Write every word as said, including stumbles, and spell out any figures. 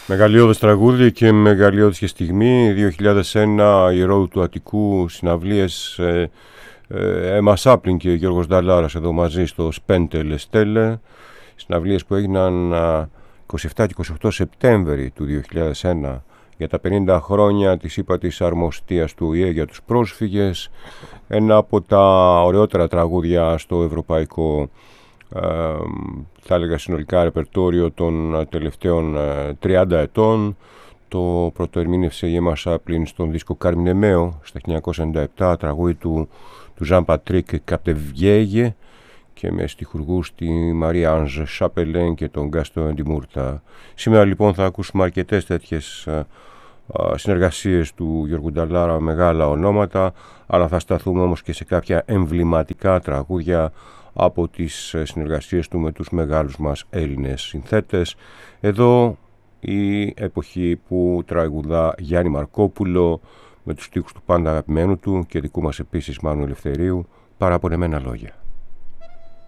Μεγαλειώδες τραγούδι και μεγαλειώδης και στιγμή. δύο χιλιάδες ένα, η Road του Αττικού, συναυλίες. ε, ε, Έμα Σάπλιν και Γιώργος Νταλάρας εδώ μαζί στο Σπέντελ Στέλε. Συναυλίες που έγιναν είκοσι επτά και είκοσι οκτώ Σεπτέμβρη του δύο χιλιάδες ένα για τα πενήντα χρόνια της ύπατης αρμοστίας του Ο Η Ε για τους πρόσφυγες. Ένα από τα ωραιότερα τραγούδια στο ευρωπαϊκό, ε, θα έλεγα συνολικά ρεπερτόριο των τελευταίων ε, τριάντα ετών. Το πρωτοερμήνευσε η Έμα Σάπλιν στον δίσκο Καρμινεμέο στα χίλια εννιακόσια ενενήντα επτά, τραγούδι του, του Ζαν Πατρίκ Καπτεβιέγε και με στιχουργούς τη Μαρία Άνζ Σαπελέν και τον Γκάστο Εντιμούρτα. Σήμερα λοιπόν θα ακούσουμε αρκετές τέτοιες α, α, συνεργασίες του Γιώργου Νταλάρα, μεγάλα ονόματα, αλλά θα σταθούμε όμως και σε κάποια εμβληματικά τραγούδια από τις συνεργασίες του με τους μεγάλους μας Έλληνες συνθέτες. Εδώ η εποχή που τραγουδά Γιάννη Μαρκόπουλο με τους στίχους του πάντα αγαπημένου του και δικού μας επίσης Μάνου Ελευθερίου, παραπονεμένα λόγια.